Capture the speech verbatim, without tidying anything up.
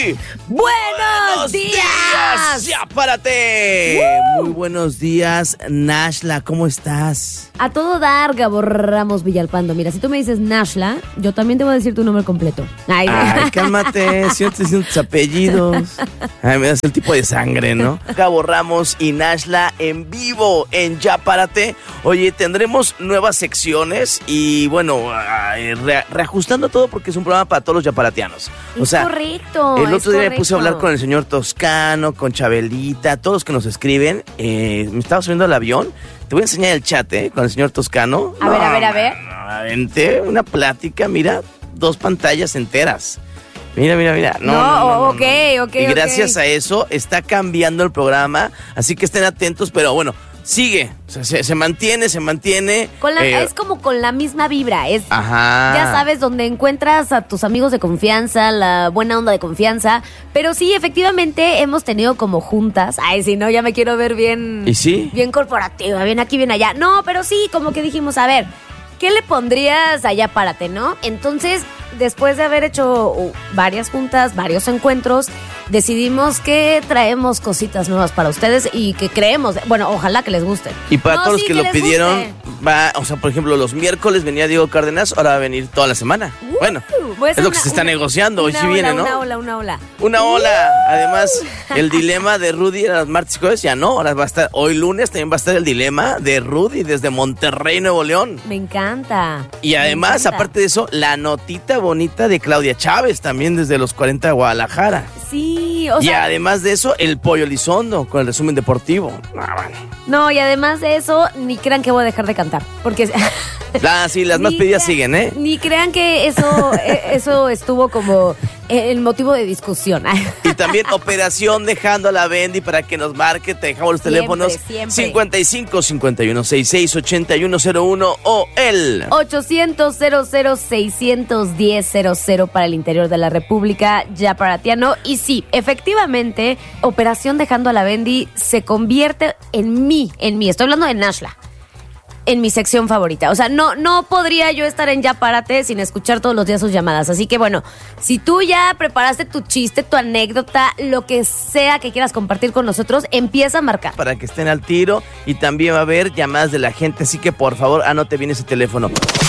muy buenos días. días. Ya párate. Uh. Muy buenos días, Nashla, ¿cómo estás? A todo dar, Gabo Ramos Villalpando. Mira, si tú me dices Nashla, yo también te voy a decir tu nombre completo. Ay, Ay cálmate, si no te diciendo tus apellidos. Ay, me das el tipo de sangre, ¿no? Gabo Ramos y Nashla en vivo en Ya Párate. Oye, tendremos nuevas secciones y bueno, re reajustando todo porque es un programa para todos los yaparatianos. O es sea, correcto. El otro es día correcto. me puse a hablar con el señor Toscano, con Chabelita, todos los que nos escriben. Eh, me estaba subiendo al avión. Te voy a enseñar el chat, ¿eh? Con el señor Toscano. A no, ver, a ver, a ver. Aventé una plática, mira, dos pantallas enteras. Mira, mira, mira. No, no, no, no, no ok, no. ok, Y gracias okay. a eso está cambiando el programa, así que estén atentos, pero bueno, sigue, o sea, se, se mantiene, se mantiene. Con la, eh, es como con la misma vibra, es, ajá. ya sabes, donde encuentras a tus amigos de confianza, la buena onda de confianza, pero sí, efectivamente, hemos tenido como juntas, ay, si no, ya me quiero ver bien, ¿Y sí? bien corporativa, bien aquí, bien allá, no, pero sí, como que dijimos, a ver, ¿qué le pondrías allá párate, no? Entonces, después de haber hecho varias juntas, varios encuentros, decidimos que traemos cositas nuevas para ustedes y que creemos, bueno, ojalá que les guste. Y para no, todos sí, los que, que lo pidieron, guste. va, o sea, por ejemplo, los miércoles venía Diego Cárdenas, ahora va a venir toda la semana. Uh, bueno, es lo que una, se está una, negociando, hoy una sí ola, viene, ¿no? Una ola, una ola. Una ola. Uh. Además, el dilema de Rudy era los martes y jueves, ya no, ahora va a estar, hoy lunes también va a estar el dilema de Rudy desde Monterrey, Nuevo León. Me encanta. Y además, encanta. aparte de eso, la notita bonita de Claudia Chávez, también desde los cuarenta de Guadalajara. Sí, o y sea. además de eso, el Pollo Elizondo con el resumen deportivo. Ah, bueno. No, y además de eso, ni crean que voy a dejar de cantar. Porque. Ah, sí, las más Ni pedidas crea- siguen, ¿eh? Ni crean que eso, eh, eso estuvo como el motivo de discusión. Y también Operación Dejando a la Bendy para que nos marque. Te dejamos los Siempre, teléfonos siempre. cincuenta y cinco, cincuenta y uno, sesenta y seis, ochenta y uno cero uno o el ochocientos, cero cero, seiscientos diez, cero cero para el interior de la República Yaparatiano. Y sí, efectivamente, Operación Dejando a la Bendy se convierte en mí, en mí. Estoy hablando de Nashla. En mi sección favorita. O sea, no, no podría yo estar en Ya Párate sin escuchar todos los días sus llamadas. Así que bueno, si tú ya preparaste tu chiste, tu anécdota, lo que sea que quieras compartir con nosotros, empieza a marcar. para que estén al tiro y también va a haber llamadas de la gente, así que por favor anote bien ese teléfono.